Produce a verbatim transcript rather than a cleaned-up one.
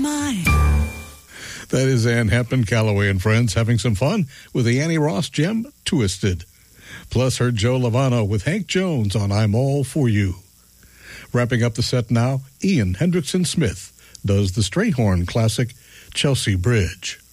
my. That is Ann Hepburn, Calloway and Friends having some fun with the Annie Ross gem, Twisted. Plus heard Joe Lovano with Hank Jones on I'm All For You. Wrapping up the set now, Ian Hendrickson Smith does the Strayhorn classic, Chelsea Bridge.